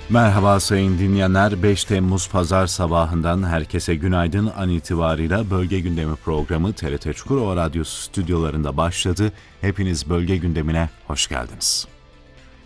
Merhaba sayın dinleyenler, 5 Temmuz Pazar sabahından herkese günaydın. An itibarıyla Bölge Gündemi programı TRT Çukurova Radyosu stüdyolarında başladı. Hepiniz Bölge Gündemi'ne hoş geldiniz.